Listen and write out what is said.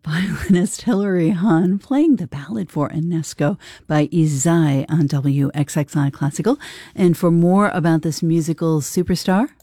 Violinist Hilary Hahn playing the ballad for Enesco by Izai on WXXI Classical. And for more about this musical superstar,